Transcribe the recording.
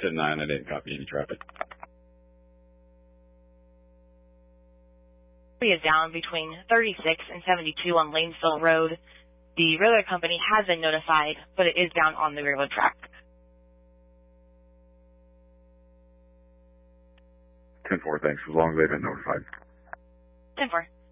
10-9, I didn't copy any traffic. Is down between 36 and 72 on Lanesville Road. The railroad company has been notified, but it is down on the railroad track. 10-4, thanks, as long as they've been notified. 10-4.